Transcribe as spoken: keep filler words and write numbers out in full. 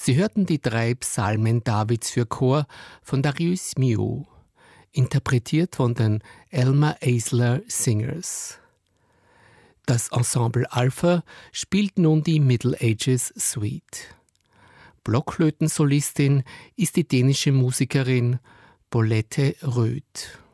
Sie hörten die drei Psalmen Davids für Chor von Darius Milhaud, interpretiert von den Elmer Eisler Singers. Das Ensemble Alpha spielt nun die Middle Ages Suite. Blockflötensolistin ist die dänische Musikerin Bolette Rødt.